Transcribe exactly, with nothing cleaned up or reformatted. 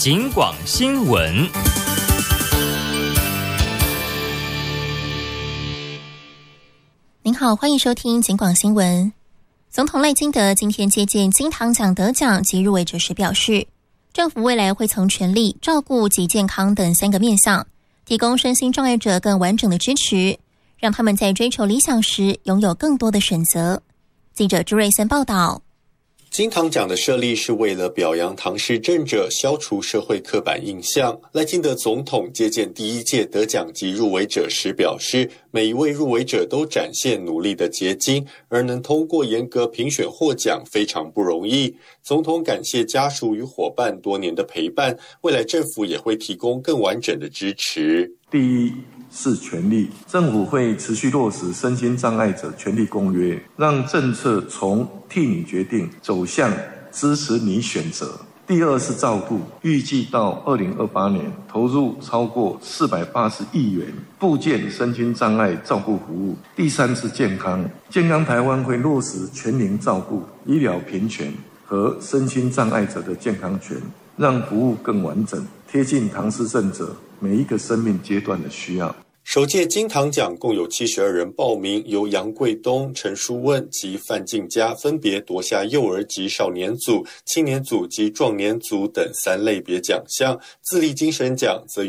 警广新闻。 您好，欢迎收听警广新闻。总统赖清德今天接见金堂奖得奖及入围者时表示，政府未来会从权利、照顾及健康等三个面向，提供身心障碍者更完整的支持，让他们在追求理想时拥有更多的选择。记者朱瑞森报道。 金堂奖的设立是为了表扬唐氏症者，消除社会刻板印象。赖清德总统接见第一届得奖及入围者时表示，每一位入围者都展现努力的结晶，而能通过严格评选获奖非常不容易。总统感谢家属与伙伴多年的陪伴，未来政府也会提供更完整的支持。 第一是权利，政府会持续落实身心障碍者权利公约，让政策从替你决定走向支持你选择。第二是照顾，预计到二零二八年投入超过四百八十亿元部件身心障碍照顾服务。第三是健康，健康台湾会落实全龄照顾、医疗平权和身心障碍者的健康权，让服务更完整，贴近唐氏症者每一个生命阶段的需要。 首届金堂奖共有七十二人报名，由杨贵东、陈淑问及范静佳分别夺下幼儿及少年组、青年组及壮年组等三类别奖项，自立精神奖则由